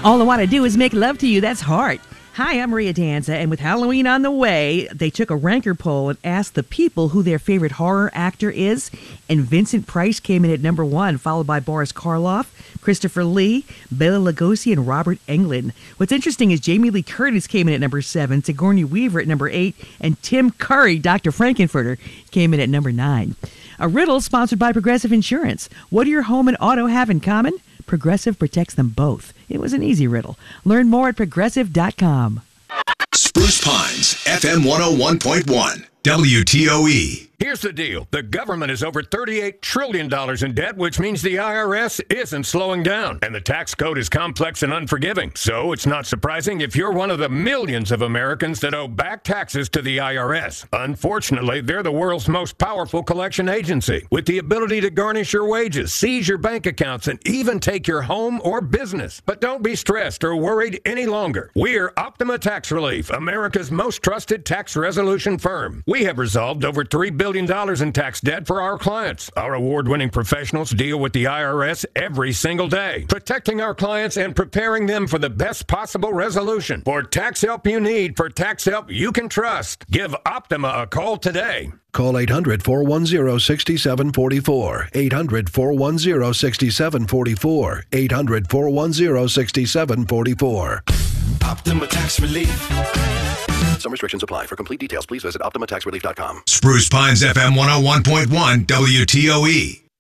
All I want to do is make love to you. That's hard. Hi, I'm Maria Danza, and with Halloween on the way, they took a ranker poll and asked the people who their favorite horror actor is, and Vincent Price came in at number 1, followed by Boris Karloff, Christopher Lee, Bela Lugosi, and Robert Englund. What's interesting is Jamie Lee Curtis came in at number 7, Sigourney Weaver at number 8, and Tim Curry, Dr. Frankenfurter, came in at number 9. A riddle sponsored by Progressive Insurance. What do your home and auto have in common? Progressive protects them both. It was an easy riddle. Learn more at Progressive.com. Spruce Pines, FM 101.1, WTOE. Here's the deal. The government is over $38 trillion in debt, which means the IRS isn't slowing down. And the tax code is complex and unforgiving. So it's not surprising if you're one of the millions of Americans that owe back taxes to the IRS. Unfortunately, they're the world's most powerful collection agency, with the ability to garnish your wages, seize your bank accounts, and even take your home or business. But don't be stressed or worried any longer. We're Optima Tax Relief, America's most trusted tax resolution firm. We have resolved over $3 billion in tax debt for our clients. Our award-winning professionals deal with the IRS every single day, protecting our clients and preparing them for the best possible resolution. For tax help you need, for tax help you can trust, give Optima a call today. Call 800-410-6744. 800-410-6744. 800-410-6744. Optima Tax Relief. Some restrictions apply. For complete details, please visit OptimaTaxRelief.com. Spruce Pines, FM 101.1, WTOE.